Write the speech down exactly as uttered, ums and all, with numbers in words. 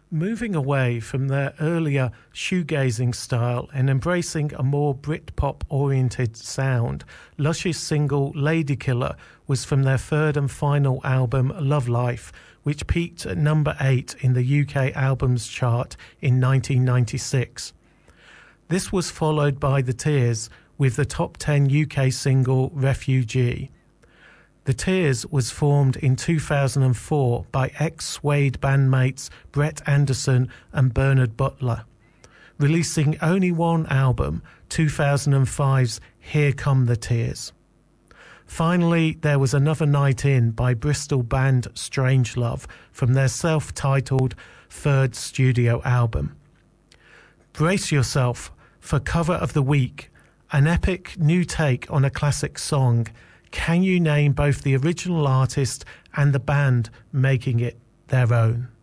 Moving away from their earlier shoegazing style and embracing a more Britpop-oriented sound, Lush's single Ladykiller was from their third and final album Love Life, which peaked at number eight in the U K albums chart in nineteen ninety-six. This was followed by The Tears with the top ten U K single Refugee. The Tears was formed in two thousand four by ex-Suede bandmates Brett Anderson and Bernard Butler, releasing only one album, two thousand five's Here Come the Tears. Finally, there was Another Night In by Bristol band Strangelove from their self-titled third studio album. Brace yourself for Cover of the Week, an epic new take on a classic song. Can you name both the original artist and the band making it their own?